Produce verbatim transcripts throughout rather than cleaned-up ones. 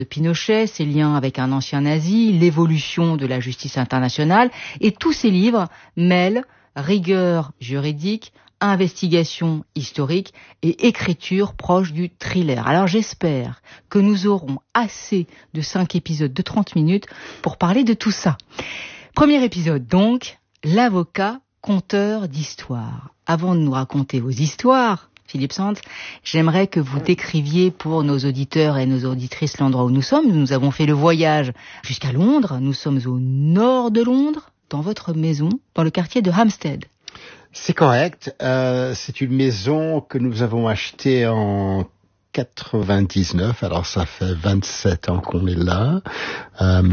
de Pinochet, ses liens avec un ancien nazi, l'évolution de la justice internationale. Et tous ces livres mêlent rigueur juridique, investigation historique et écriture proche du thriller. Alors j'espère que nous aurons assez de cinq épisodes de trente minutes pour parler de tout ça. Premier épisode donc, l'avocat conteur d'histoires. Avant de nous raconter vos histoires, Philippe Sands, j'aimerais que vous décriviez pour nos auditeurs et nos auditrices l'endroit où nous sommes. Nous avons fait le voyage jusqu'à Londres. Nous sommes au nord de Londres, dans votre maison, dans le quartier de Hampstead. C'est correct. Euh, c'est une maison que nous avons achetée en quatre-vingt-dix-neuf. Alors ça fait vingt-sept ans qu'on est là. Euh,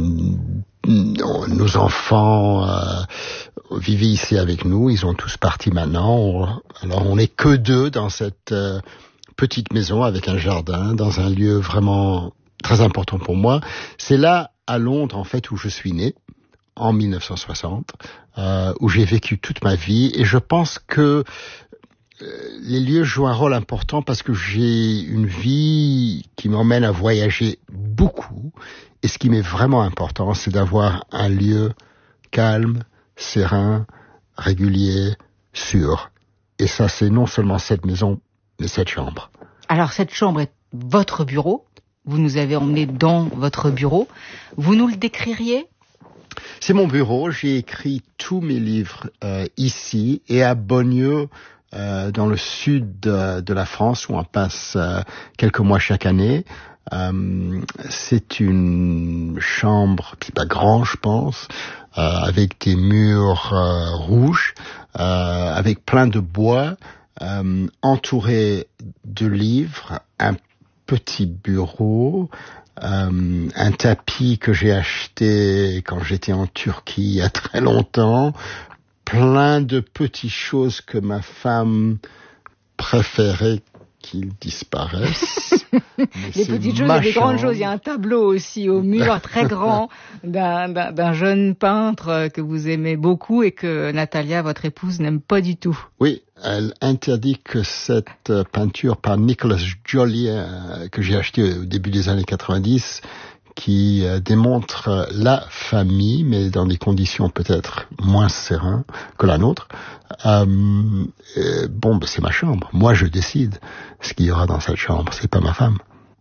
nos enfants euh, vivent ici avec nous. Ils ont tous parti maintenant. Alors on n'est que deux dans cette euh, petite maison avec un jardin, dans un lieu vraiment très important pour moi. C'est là, à Londres, en fait, où je suis né, en mille neuf cent soixante, euh, où j'ai vécu toute ma vie. Et je pense que les lieux jouent un rôle important parce que j'ai une vie qui m'emmène à voyager beaucoup. Et ce qui m'est vraiment important, c'est d'avoir un lieu calme, serein, régulier, sûr. Et ça, c'est non seulement cette maison, mais cette chambre. Alors, cette chambre est votre bureau. Vous nous avez emmenés dans votre bureau. Vous nous le décririez ? C'est mon bureau. J'ai écrit tous mes livres euh, ici et à Beaulieu, Euh, dans le sud de, de la France, où on passe euh, quelques mois chaque année. Euh, c'est une chambre qui n'est pas grande, je pense, euh, avec des murs euh, rouges, euh, avec plein de bois, euh, entouré de livres, un petit bureau, euh, un tapis que j'ai acheté quand j'étais en Turquie il y a très longtemps, plein de petites choses que ma femme préférait qu'ils disparaissent. Les petites choses et les grandes choses. Il y a un tableau aussi au mur très grand d'un, d'un, d'un jeune peintre que vous aimez beaucoup et que Natalia, votre épouse, n'aime pas du tout. Oui, elle interdit que cette peinture par Nicolas Jolliet, que j'ai achetée au début des années quatre-vingt-dix, qui euh, démontre la famille, mais dans des conditions peut-être moins sereines que la nôtre. Euh, euh, bon, ben, c'est ma chambre. Moi, je décide ce qu'il y aura dans cette chambre. C'est pas ma femme.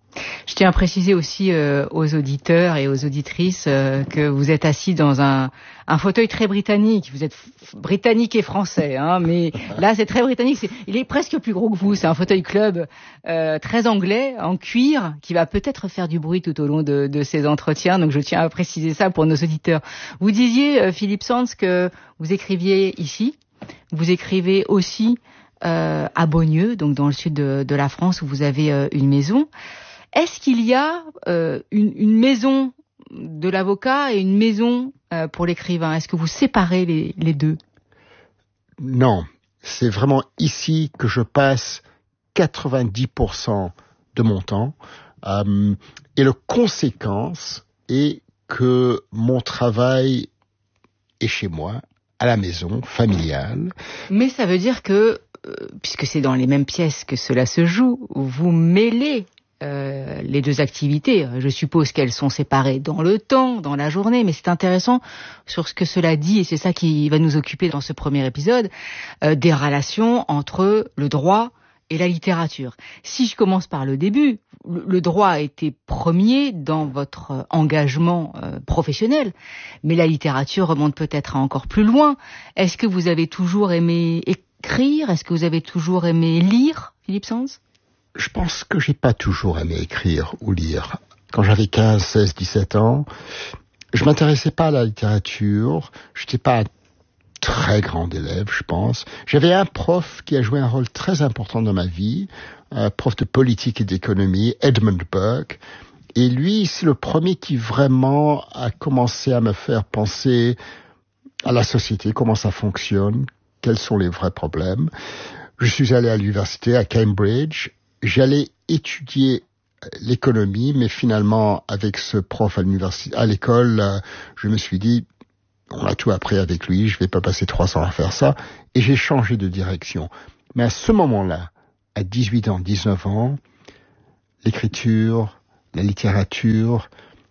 Je tiens à préciser aussi euh, aux auditeurs et aux auditrices euh, que vous êtes assis dans un, un fauteuil très britannique. Vous êtes f- britannique et français, hein, mais là c'est très britannique. C'est, il est presque plus gros que vous. C'est un fauteuil club euh, très anglais, en cuir, qui va peut-être faire du bruit tout au long de, de ces entretiens. Donc je tiens à préciser ça pour nos auditeurs. Vous disiez, euh, Philippe Sands, que vous écriviez ici. Vous écrivez aussi euh, à Beaulieu, donc dans le sud de, de la France, où vous avez euh, une maison. Est-ce qu'il y a euh, une, une maison de l'avocat et une maison euh, pour l'écrivain ? Est-ce que vous séparez les, les deux ? Non, c'est vraiment ici que je passe quatre-vingt-dix pour cent de mon temps. Euh, et la conséquence est que mon travail est chez moi, à la maison, familiale. Mais ça veut dire que, euh, puisque c'est dans les mêmes pièces que cela se joue, vous mêlez Euh, les deux activités. Je suppose qu'elles sont séparées dans le temps, dans la journée, mais c'est intéressant sur ce que cela dit, et c'est ça qui va nous occuper dans ce premier épisode, euh, des relations entre le droit et la littérature. Si je commence par le début, le, le droit a été premier dans votre engagement euh, professionnel, mais la littérature remonte peut-être à encore plus loin. Est-ce que vous avez toujours aimé écrire ? Est-ce que vous avez toujours aimé lire, Philippe Sands ? Je pense que j'ai pas toujours aimé écrire ou lire. Quand j'avais quinze, seize, dix-sept ans, je m'intéressais pas à la littérature. J'étais pas un très grand élève, je pense. J'avais un prof qui a joué un rôle très important dans ma vie, un prof de politique et d'économie, Edmund Burke. Et lui, c'est le premier qui vraiment a commencé à me faire penser à la société, comment ça fonctionne, quels sont les vrais problèmes. Je suis allé à l'université, à Cambridge. J'allais étudier l'économie, mais finalement, avec ce prof à l'université, à l'école, je me suis dit, on a tout appris avec lui, je vais pas passer trois ans à faire ça, et j'ai changé de direction. Mais à ce moment-là, à dix-huit ans, dix-neuf ans, l'écriture, la littérature,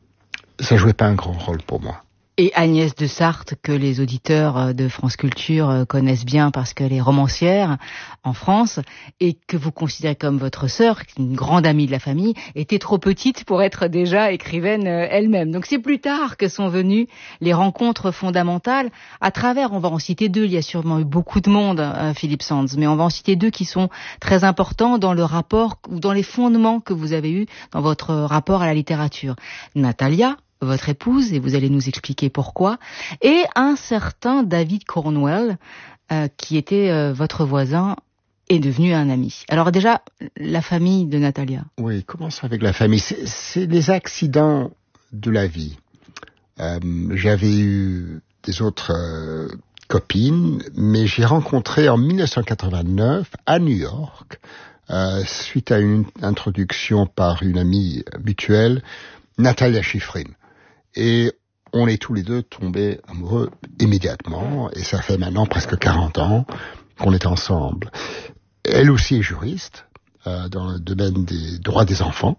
ça jouait pas un grand rôle pour moi. Et Agnès de Sarthe, que les auditeurs de France Culture connaissent bien parce qu'elle est romancière en France et que vous considérez comme votre sœur, une grande amie de la famille, était trop petite pour être déjà écrivaine elle-même. Donc c'est plus tard que sont venues les rencontres fondamentales. À travers, on va en citer deux, il y a sûrement eu beaucoup de monde, Philippe Sands, mais on va en citer deux qui sont très importants dans le rapport ou dans les fondements que vous avez eus dans votre rapport à la littérature. Natalia, votre épouse, et vous allez nous expliquer pourquoi, et un certain David Cornwell, euh, qui était euh, votre voisin, est devenu un ami. Alors déjà, la famille de Natalia. Oui, commençons avec la famille. C'est, c'est les accidents de la vie. Euh, j'avais eu des autres euh, copines, mais j'ai rencontré en dix-neuf cent quatre-vingt-neuf, à New York, euh, suite à une introduction par une amie mutuelle, Natalia Schifrin. Et on est tous les deux tombés amoureux immédiatement, et ça fait maintenant presque quarante ans qu'on est ensemble. Elle aussi est juriste, euh, dans le domaine des droits des enfants.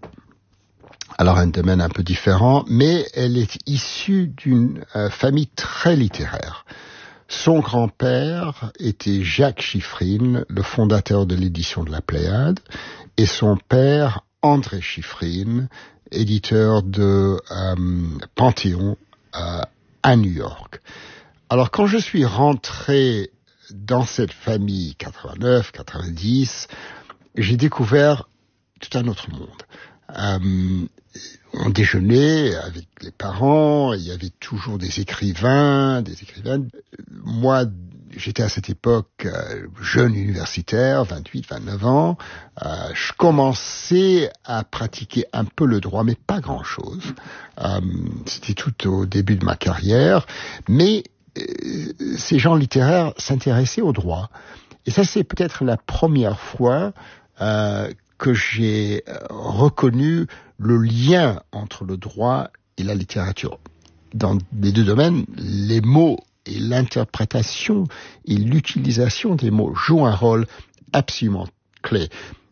Alors un domaine un peu différent, mais elle est issue d'une euh, famille très littéraire. Son grand-père était Jacques Schifrin, le fondateur de l'édition de la Pléiade, et son père, André Schifrin, éditeur de euh, Panthéon euh, à New York. Alors quand je suis rentré dans cette famille quatre-vingt-neuf quatre-vingt-dix, j'ai découvert tout un autre monde. Euh, on déjeunait avec les parents, il y avait toujours des écrivains, des écrivaines. Moi, j'étais à cette époque euh, jeune universitaire, vingt-huit, vingt-neuf ans. Euh, je commençais à pratiquer un peu le droit, mais pas grand-chose. Euh, c'était tout au début de ma carrière. Mais euh, ces gens littéraires s'intéressaient au droit. Et ça, c'est peut-être la première fois euh, que j'ai reconnu le lien entre le droit et la littérature. Dans les deux domaines, les mots et l'interprétation et l'utilisation des mots jouent un rôle absolument clé.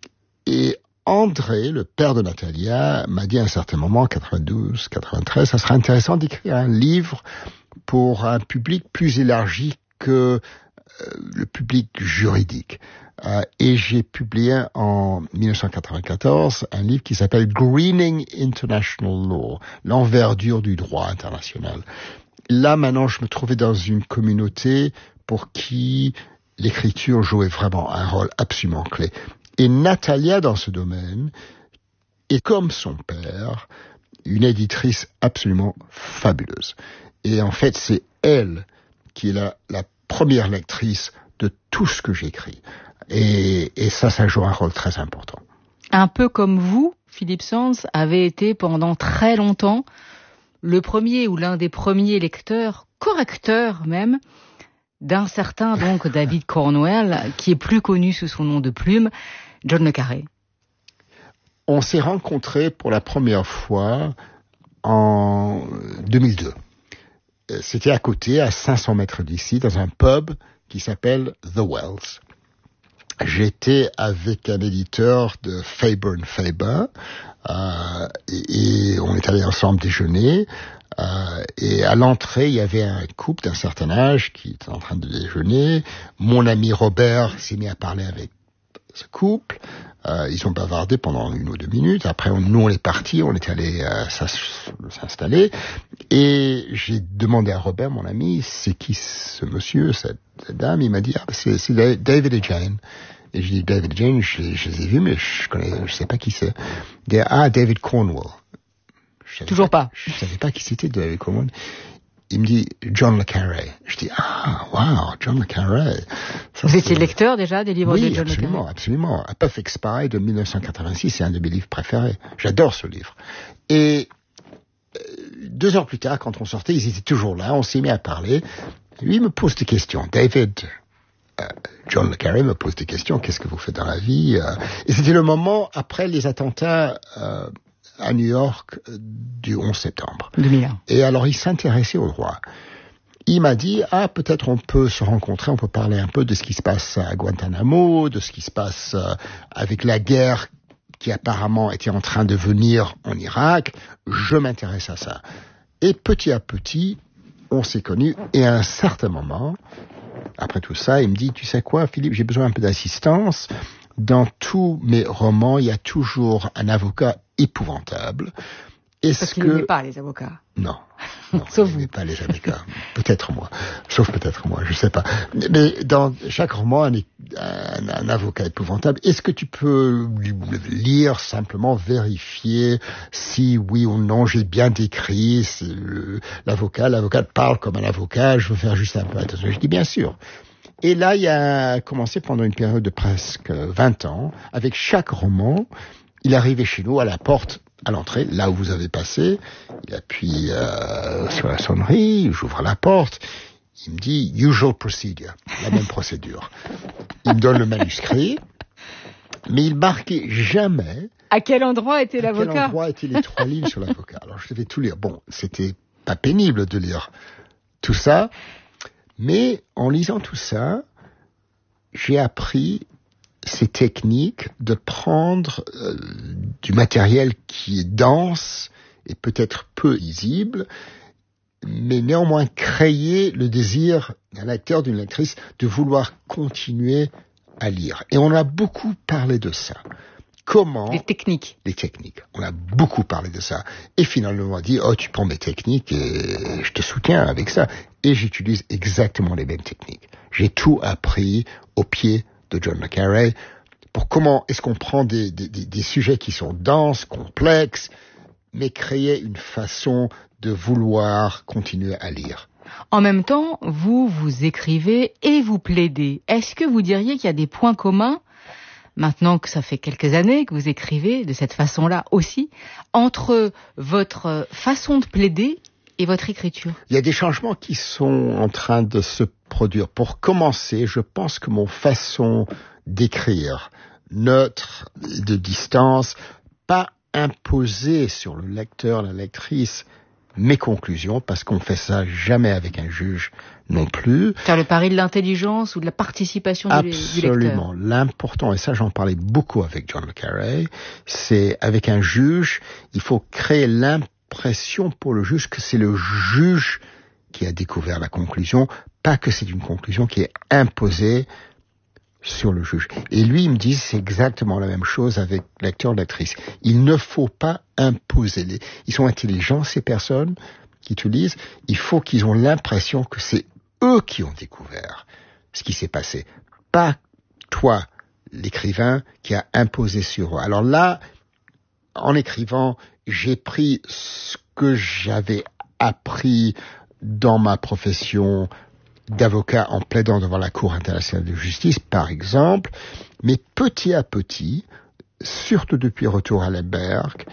Et André, le père de Natalia, m'a dit à un certain moment, quatre-vingt-douze, quatre-vingt-treize, ça serait intéressant d'écrire un livre pour un public plus élargi que euh, le public juridique. Euh, et j'ai publié en dix-neuf cent quatre-vingt-quatorze un livre qui s'appelle Greening International Law, l'envergure du droit international. Là, maintenant, je me trouvais dans une communauté pour qui l'écriture jouait vraiment un rôle absolument clé. Et Natalia, dans ce domaine, est comme son père, une éditrice absolument fabuleuse. Et en fait, c'est elle qui est la, la première lectrice de tout ce que j'écris. Et, et ça, ça joue un rôle très important. Un peu comme vous, Philippe Sands, avez été pendant très longtemps le premier ou l'un des premiers lecteurs, correcteurs même, d'un certain donc David Cornwell, qui est plus connu sous son nom de plume, John le Carré. On s'est rencontrés pour la première fois en deux mille deux. C'était à côté, à cinq cents mètres d'ici, dans un pub qui s'appelle The Wells. J'étais avec un éditeur de Faber and Faber, euh, et, et on est allés ensemble déjeuner. Euh, et à l'entrée, il y avait un couple d'un certain âge qui était en train de déjeuner. Mon ami Robert s'est mis à parler avec ce couple. Euh, ils ont bavardé pendant une ou deux minutes. Après, on, nous, on est partis, on est allés euh, s'installer. Et j'ai demandé à Robert, mon ami, c'est qui ce monsieur, cette, cette dame? Il m'a dit, ah, c'est, c'est David et Jane. Et j'ai dit, David et Jane, je, je les ai vus, mais je connais, je sais pas qui c'est. Il dit, ah, David Cornwell. Toujours pas. pas. Je savais pas qui c'était, David Cornwell. Il me dit John le Carré. Je dis ah wow, John le Carré. Ça, vous étiez lecteur déjà des livres oui, de John le Carré? Oui, absolument, absolument. A Perfect Spy de dix-neuf cent quatre-vingt-six, c'est un de mes livres préférés. J'adore ce livre. Et deux heures plus tard, quand on sortait, ils étaient toujours là. On s'est mis à parler. Lui il me pose des questions. David, euh, John le Carré me pose des questions. Qu'est-ce que vous faites dans la vie? Et c'était le moment après les attentats. Euh, à New York du onze septembre. deux mille un. Et alors, il s'intéressait au droit. Il m'a dit, ah, peut-être on peut se rencontrer, on peut parler un peu de ce qui se passe à Guantanamo, de ce qui se passe avec la guerre qui apparemment était en train de venir en Irak, je m'intéresse à ça. Et petit à petit, on s'est connus, et à un certain moment, après tout ça, il me dit, tu sais quoi, Philippe, j'ai besoin un peu d'assistance. Dans tous mes romans, il y a toujours un avocat épouvantable. Est-ce Parce qu'il que... n'aimait pas les avocats. Non. Non, Sauf il vous. n'aimait pas les avocats. Peut-être moi. Sauf peut-être moi, je sais pas. Mais dans chaque roman, un, un, un avocat épouvantable. Est-ce que tu peux lire, simplement vérifier si oui ou non j'ai bien décrit le, l'avocat, l'avocat parle comme un avocat, je veux faire juste un peu attention. Je dis bien sûr. Et là, il a commencé pendant une période de presque vingt ans, avec chaque roman, il arrivait chez nous à la porte, à l'entrée, là où vous avez passé, il appuie euh, sur la sonnerie, j'ouvre la porte, il me dit « usual procedure », la même procédure. Il me donne le manuscrit, mais il marquait jamais... À quel endroit était l'avocat ? À quel endroit étaient les trois lignes sur l'avocat. Alors je devais tout lire. Bon, c'était pas pénible de lire tout ça, mais en lisant tout ça, j'ai appris ces techniques de prendre euh, du matériel qui est dense et peut-être peu lisible, mais néanmoins créer le désir d'un lecteur, d'une lectrice, de vouloir continuer à lire. Et on a beaucoup parlé de ça. Comment... Les techniques. Les techniques. On a beaucoup parlé de ça. Et finalement, on a dit, oh, tu prends mes techniques et je te soutiens avec ça. Et j'utilise exactement les mêmes techniques. J'ai tout appris au pied de John le Carré pour comment est-ce qu'on prend des, des, des sujets qui sont denses, complexes, mais créer une façon de vouloir continuer à lire. En même temps, vous, vous écrivez et vous plaidez. Est-ce que vous diriez qu'il y a des points communs, maintenant que ça fait quelques années que vous écrivez de cette façon-là aussi, entre votre façon de plaider et votre écriture? Il y a des changements qui sont en train de se produire. Pour commencer, je pense que mon façon d'écrire, neutre, de distance, pas imposer sur le lecteur, la lectrice, mes conclusions, parce qu'on fait ça jamais avec un juge non plus. Faire le pari de l'intelligence ou de la participation du, du lecteur. Absolument. L'important, et ça j'en parlais beaucoup avec John le Carré, c'est avec un juge, il faut créer l'impression pour le juge que c'est le juge qui a découvert la conclusion, pas que c'est une conclusion qui est imposée sur le juge. Et lui, il me dit, c'est exactement la même chose avec lecteur, lectrice. Il ne faut pas imposer. Les... Ils sont intelligents, ces personnes qui te lisent. Il faut qu'ils ont l'impression que c'est eux qui ont découvert ce qui s'est passé. Pas toi, l'écrivain, qui a imposé sur eux. Alors là, en écrivant, j'ai pris ce que j'avais appris dans ma profession d'avocat en plaidant devant la Cour internationale de justice, par exemple, mais petit à petit, surtout depuis Retour à Lemberg,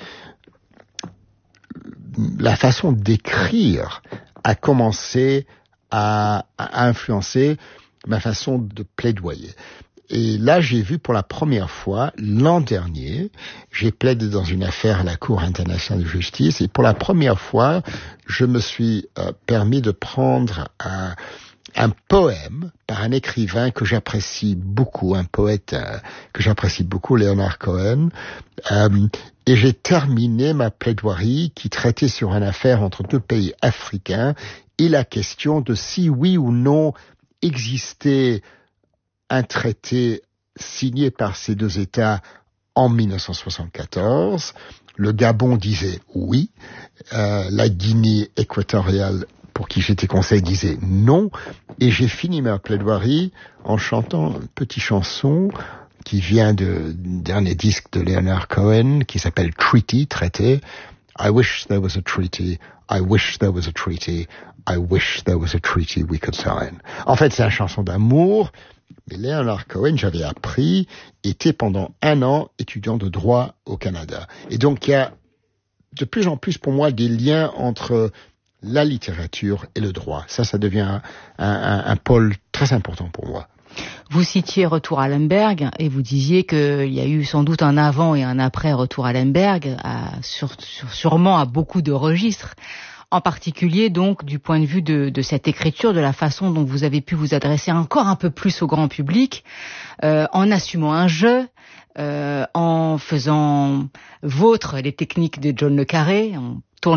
la façon d'écrire a commencé à, à influencer ma façon de plaidoyer. Et là, j'ai vu pour la première fois, l'an dernier, j'ai plaidé dans une affaire à la Cour internationale de justice, et pour la première fois, je me suis euh, permis de prendre un, un poème par un écrivain que j'apprécie beaucoup, un poète euh, que j'apprécie beaucoup, Leonard Cohen, euh, et j'ai terminé ma plaidoirie qui traitait sur une affaire entre deux pays africains, et la question de si oui ou non existait un traité signé par ces deux États en dix-neuf cent soixante-quatorze. Le Gabon disait oui, euh, la Guinée équatoriale, pour qui j'étais conseil, disait non, et j'ai fini ma plaidoirie en chantant une petite chanson qui vient de, du dernier disque de Leonard Cohen, qui s'appelle Treaty, traité. I wish there was a treaty, I wish there was a treaty, I wish there was a treaty we could sign. En fait, c'est une chanson d'amour. Mais Leonard Cohen, j'avais appris, était pendant un an étudiant de droit au Canada. Et donc, il y a de plus en plus pour moi des liens entre la littérature et le droit. Ça, ça devient un, un, un pôle très important pour moi. Vous citiez Retour à Lemberg et vous disiez qu'il y a eu sans doute un avant et un après Retour à Lemberg, à, sur, sur, sûrement à beaucoup de registres. en particulier donc du point de vue de, de cette écriture, de la façon dont vous avez pu vous adresser encore un peu plus au grand public, euh, en assumant un jeu, euh, en faisant vôtre les techniques de John le Carré, en